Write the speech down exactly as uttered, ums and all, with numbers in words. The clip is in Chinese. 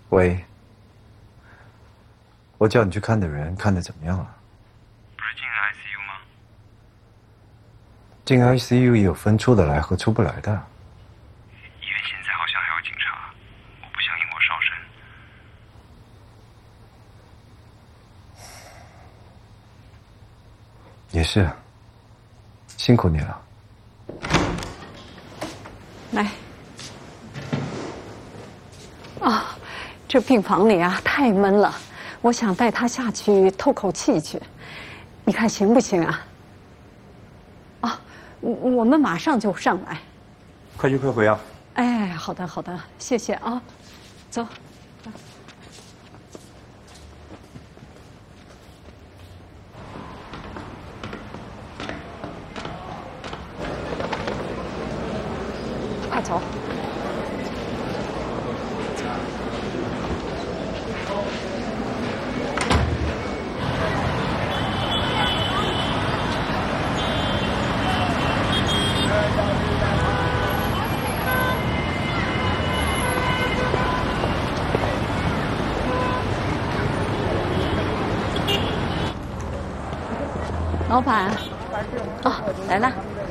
喂，我叫你去看的人看得怎么样了？ 不是进 I C U 吗？ 进 I C U 也有分出得来和出不来的。 医院现在好像还有警察，我不想引火烧身。 也是，辛苦你了。 来。啊，这病房里啊太闷了，我想带他下去透口气去，你看行不行啊？啊，我们马上就上来。 快去快回啊！ 哎，好的好的，谢谢啊，走。快走。老板，哦，来了。